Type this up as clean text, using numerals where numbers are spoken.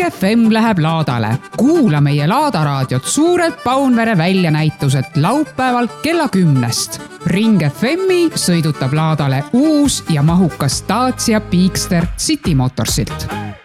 FM läheb laadale. Kuula meie laadaraadiot suurelt Paunvere väljanäituselt laupäeval kella 10. Ring FMi sõidutab laadale uus ja mahukas Dacia Peakster City Motorsilt.